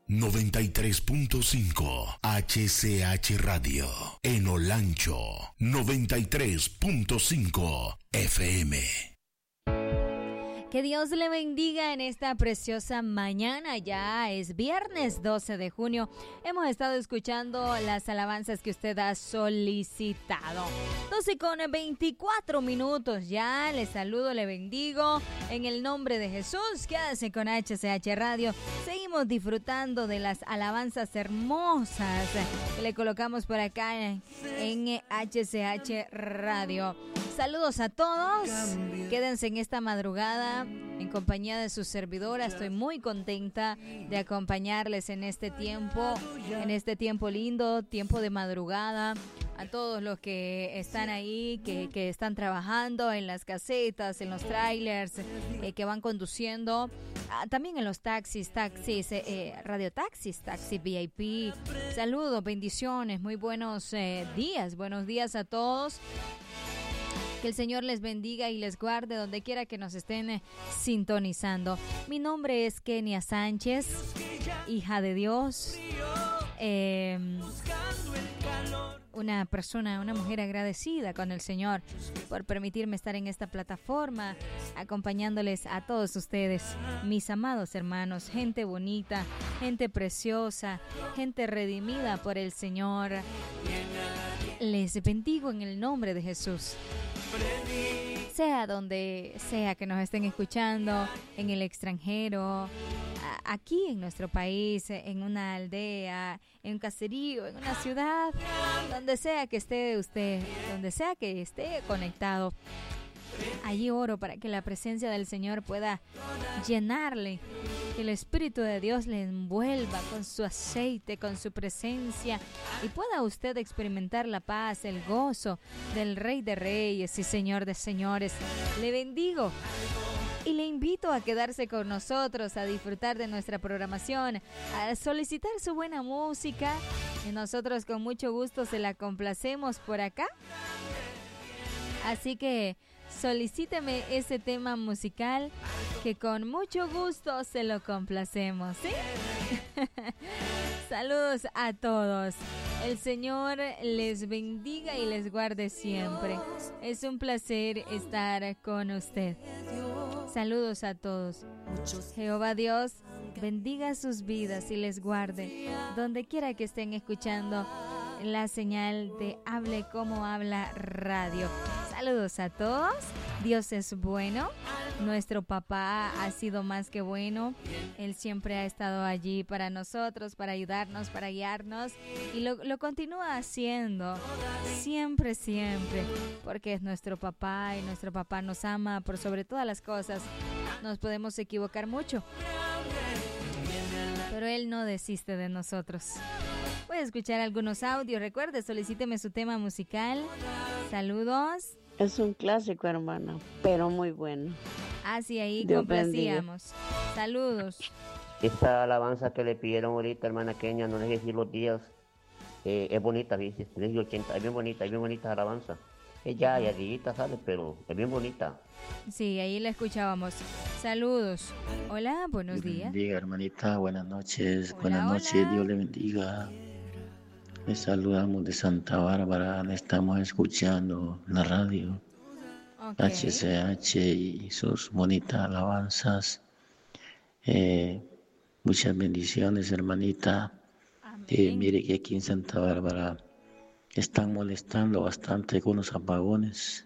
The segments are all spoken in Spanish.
93.5 HCH Radio. En Olancho, 93.5 FM. Que Dios le bendiga en esta preciosa mañana. Ya es viernes 12 de junio. Hemos estado escuchando las alabanzas que usted ha solicitado. 12:24 ya. Le saludo, le bendigo en el nombre de Jesús. Quédese con HCH Radio. Seguimos disfrutando de las alabanzas hermosas que le colocamos por acá en HCH Radio. Saludos a todos. Quédense en esta madrugada en compañía de su servidora. Estoy muy contenta de acompañarles en este tiempo lindo, tiempo de madrugada. A todos los que están ahí, que están trabajando en las casetas, en los trailers, que van conduciendo, también en los taxis, radiotaxis, taxi VIP. Saludos, bendiciones, muy buenos días a todos. Que el Señor les bendiga y les guarde donde quiera que nos estén sintonizando. Mi nombre es Kenia Sánchez, hija de Dios. Una mujer agradecida con el Señor por permitirme estar en esta plataforma, acompañándoles a todos ustedes, mis amados hermanos, gente bonita, gente preciosa, gente redimida por el Señor. Les bendigo en el nombre de Jesús. Sea donde sea que nos estén escuchando, en el extranjero, aquí en nuestro país, en una aldea, en un caserío, en una ciudad, donde sea que esté usted, donde sea que esté conectado. Allí oro para que la presencia del Señor pueda llenarle, que el Espíritu de Dios le envuelva con su aceite, con su presencia, y pueda usted experimentar la paz, el gozo del Rey de Reyes y Señor de Señores. Le bendigo y le invito a quedarse con nosotros, a disfrutar de nuestra programación, a solicitar su buena música, y nosotros con mucho gusto se la complacemos por acá. Así que solicíteme ese tema musical que con mucho gusto se lo complacemos, ¿sí? Saludos a todos. El Señor les bendiga y les guarde siempre. Es un placer estar con usted. Saludos a todos. Jehová Dios bendiga sus vidas y les guarde donde quiera que estén escuchando la señal de Hable Como Habla Radio. Saludos a todos. Dios es bueno. Nuestro papá ha sido más que bueno. Él siempre ha estado allí para nosotros, para ayudarnos, para guiarnos. Y lo continúa haciendo. Siempre, siempre. Porque es nuestro papá y nuestro papá nos ama por sobre todas las cosas. Nos podemos equivocar mucho, pero Él no desiste de nosotros. Puede escuchar algunos audios. Recuerde, solicíteme su tema musical. Saludos. Es un clásico, hermana, pero muy bueno. Así ahí Dios complacíamos. bendiga. Saludos. Esta alabanza que le pidieron ahorita, hermana Kenia, no les decir los días, es bonita, dice, les 80, es bien bonita alabanza. Ya digita sale, pero es bien bonita. Sí, ahí la escuchábamos. Saludos. Hola, buenos días. Dios bendiga, hermanita, buenas noches. Hola, Buenas noches, hola. Dios le bendiga. Les saludamos de Santa Bárbara, le estamos escuchando en la radio, Okay. HCH y sus bonitas alabanzas. Muchas bendiciones, hermanita. Amén. Mire que aquí en Santa Bárbara están molestando bastante con los apagones.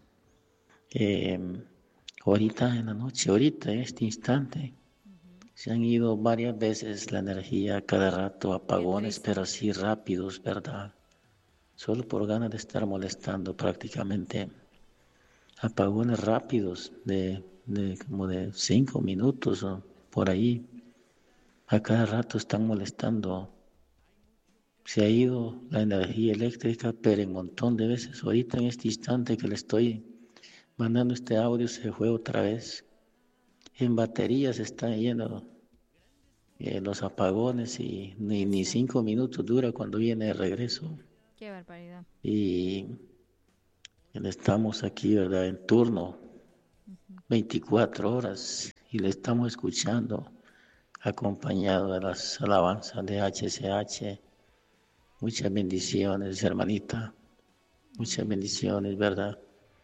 Ahorita en la noche, ahorita en este instante, se han ido varias veces la energía, cada rato apagones, pero así rápidos, ¿verdad? Solo por ganas de estar molestando prácticamente. Apagones rápidos de como de 5 minutos o por ahí. A cada rato están molestando. Se ha ido la energía eléctrica, pero un montón de veces. Ahorita en este instante que le estoy mandando este audio se fue otra vez. En baterías están yendo los apagones y ni 5 minutos dura cuando viene de regreso. Qué barbaridad. Y estamos aquí, ¿verdad? En turno, 24 horas, y le estamos escuchando acompañado de las alabanzas de HCH. Muchas bendiciones, hermanita. Muchas bendiciones, ¿verdad?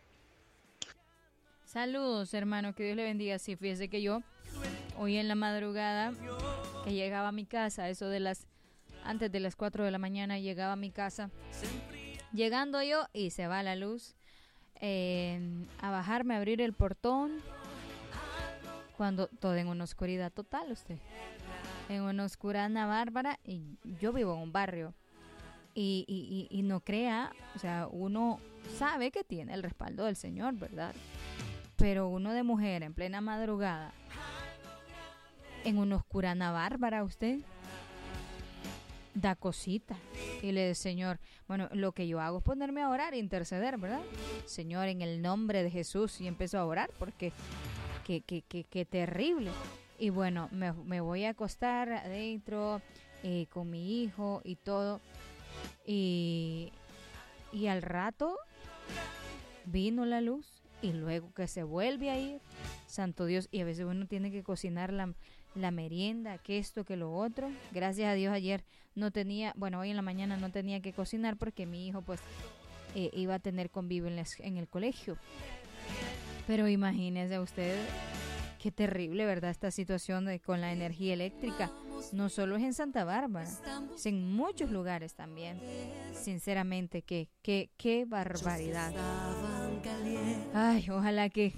Saludos, hermano, que Dios le bendiga. Sí, fíjese que yo hoy en la madrugada que llegaba a mi casa, antes de las 4 de la mañana llegaba a mi casa, llegando yo y se va la luz, a bajarme, a abrir el portón, cuando todo en una oscuridad total, en una oscuridad bárbara, y yo vivo en un barrio, y no crea, o sea, uno sabe que tiene el respaldo del Señor, ¿verdad? Pero uno de mujer en plena madrugada, en una oscurana bárbara, da cosita. Y le dice, Señor, bueno, lo que yo hago es ponerme a orar e interceder, ¿verdad? Señor, en el nombre de Jesús, y empiezo a orar porque qué terrible. Y bueno, me voy a acostar adentro con mi hijo y todo. Y al rato vino la luz y luego que se vuelve a ir, santo Dios, y a veces uno tiene que cocinar la merienda, que esto, que lo otro. Gracias a Dios ayer no tenía, bueno, hoy en la mañana no tenía que cocinar porque mi hijo pues iba a tener convivio en el colegio. Pero imagínese usted, qué terrible, ¿verdad? Esta situación con la energía eléctrica. No solo es en Santa Bárbara, es en muchos lugares también. Sinceramente, qué barbaridad. Ay, ojalá que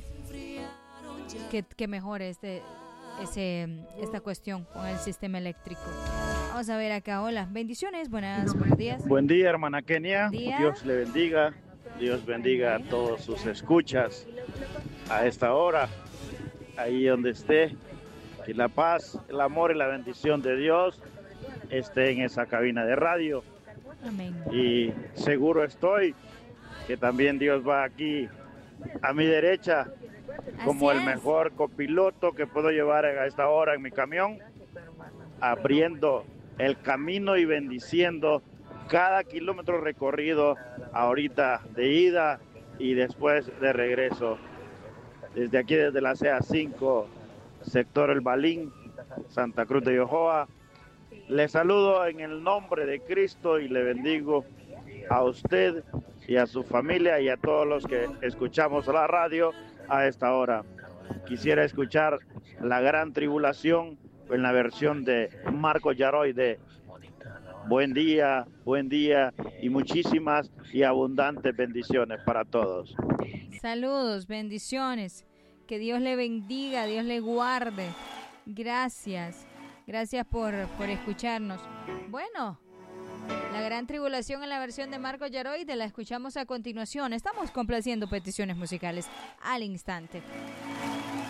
mejore esta cuestión con el sistema eléctrico. Vamos a ver acá. Hola, bendiciones, buenos días. Buen día, hermana Kenia. Día. Dios le bendiga. Dios bendiga a todos sus escuchas a esta hora, ahí donde esté. Que la paz, el amor y la bendición de Dios esté en esa cabina de radio. Amén. Y seguro estoy que también Dios va aquí a mi derecha como el mejor copiloto que puedo llevar a esta hora en mi camión, abriendo el camino y bendiciendo cada kilómetro recorrido ahorita de ida y después de regreso. Desde aquí, desde la CA5, sector El Balín, Santa Cruz de Yojoa, le saludo en el nombre de Cristo y le bendigo a usted y a su familia y a todos los que escuchamos la radio a esta hora. Quisiera escuchar La Gran Tribulación en la versión de Marco Yaroy de buen día y muchísimas y abundantes bendiciones para todos. Saludos, bendiciones. Que Dios le bendiga, Dios le guarde. Gracias por escucharnos. Bueno, La Gran Tribulación en la versión de Marco Yaroide la escuchamos a continuación. Estamos complaciendo peticiones musicales al instante.